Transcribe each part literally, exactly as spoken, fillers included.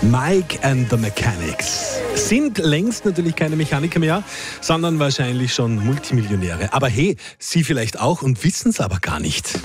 Mike and the Mechanics sind längst natürlich keine Mechaniker mehr, sondern wahrscheinlich schon Multimillionäre. Aber hey, Sie vielleicht auch und wissen es aber gar nicht.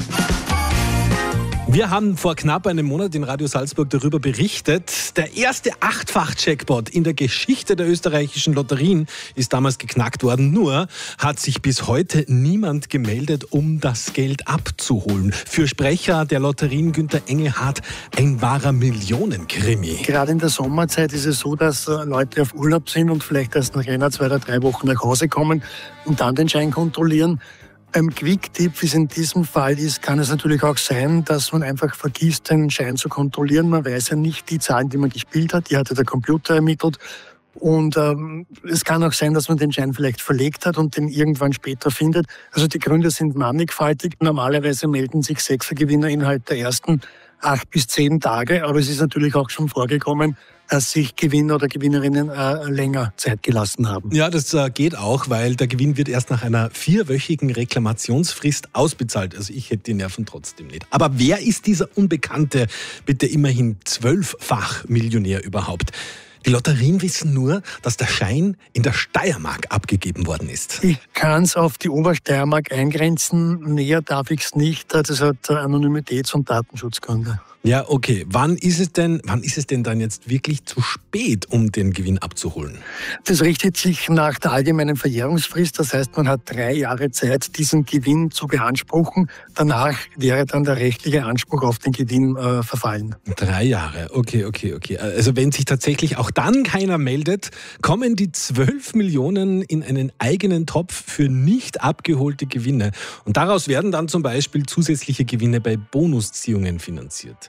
Wir haben vor knapp einem Monat in Radio Salzburg darüber berichtet. Der erste Achtfach-Jackpot in der Geschichte der österreichischen Lotterien ist damals geknackt worden. Nur hat sich bis heute niemand gemeldet, um das Geld abzuholen. Für Sprecher der Lotterien Günther Engelhardt ein wahrer Millionenkrimi. Gerade in der Sommerzeit ist es so, dass Leute auf Urlaub sind und vielleicht erst nach einer, zwei oder drei Wochen nach Hause kommen und dann den Schein kontrollieren. Beim Quick-Tipp, wie es in diesem Fall ist, kann es natürlich auch sein, dass man einfach vergisst, den Schein zu kontrollieren. Man weiß ja nicht die Zahlen, die man gespielt hat, die hat ja der Computer ermittelt. Und ähm, es kann auch sein, dass man den Schein vielleicht verlegt hat und den irgendwann später findet. Also die Gründe sind mannigfaltig. Normalerweise melden sich Sechsergewinner innerhalb der ersten acht bis zehn Tage. Aber es ist natürlich auch schon vorgekommen, dass sich Gewinner oder Gewinnerinnen äh, länger Zeit gelassen haben. Ja, das äh, geht auch, weil der Gewinn wird erst nach einer vierwöchigen Reklamationsfrist ausbezahlt. Also ich hätte die Nerven trotzdem nicht. Aber wer ist dieser unbekannte, bitte immerhin zwölffach Millionär überhaupt? Die Lotterien wissen nur, dass der Schein in der Steiermark abgegeben worden ist. Ich kann es auf die Obersteiermark eingrenzen. Näher darf ich es nicht. Das hat Anonymitäts- und Datenschutzgründe. Ja, okay. Wann ist es denn, wann ist es denn dann jetzt wirklich zu spät, um den Gewinn abzuholen? Das richtet sich nach der allgemeinen Verjährungsfrist. Das heißt, man hat drei Jahre Zeit, diesen Gewinn zu beanspruchen. Danach wäre dann der rechtliche Anspruch auf den Gewinn äh, verfallen. Drei Jahre, okay, okay, okay. Also wenn sich tatsächlich auch dann keiner meldet, kommen die zwölf Millionen in einen eigenen Topf für nicht abgeholte Gewinne. Und daraus werden dann zum Beispiel zusätzliche Gewinne bei Bonusziehungen finanziert.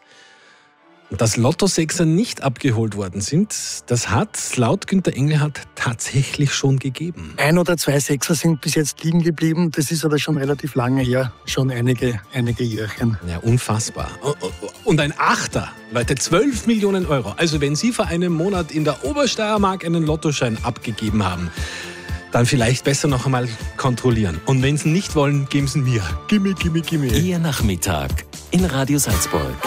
Dass Lottosechser nicht abgeholt worden sind, das hat laut Günther Engelhardt tatsächlich schon gegeben. Ein oder zwei Sechser sind bis jetzt liegen geblieben. Das ist aber schon relativ lange her, schon einige, einige Jährchen. Ja, unfassbar. Und ein Achter, Leute, zwölf Millionen Euro. Also wenn Sie vor einem Monat in der Obersteiermark einen Lottoschein abgegeben haben, dann vielleicht besser noch einmal kontrollieren. Und wenn Sie nicht wollen, geben Sie mir. Gimme, gimme, gimme. Ihr Nachmittag in Radio Salzburg.